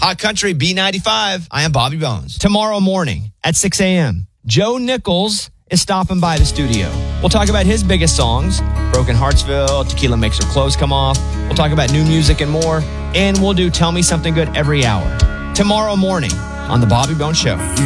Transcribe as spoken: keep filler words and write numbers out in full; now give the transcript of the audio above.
Hot Country B ninety-five. I am Bobby Bones. Tomorrow morning at six a.m., Joe Nichols is stopping by the studio. We'll talk about his biggest songs, Broken Heartsville, Tequila Makes Her Clothes Come Off. We'll talk about new music and more. And we'll do Tell Me Something Good every hour. Tomorrow morning on The Bobby Bones Show.